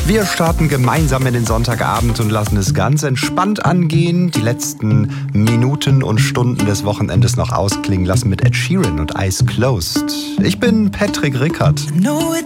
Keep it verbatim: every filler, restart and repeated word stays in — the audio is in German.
Wir starten gemeinsam in den Sonntagabend und lassen es ganz entspannt angehen. Die letzten Minuten und Stunden des Wochenendes noch ausklingen lassen mit Ed Sheeran und Eyes Closed. Ich bin Patrick Rickert. I know it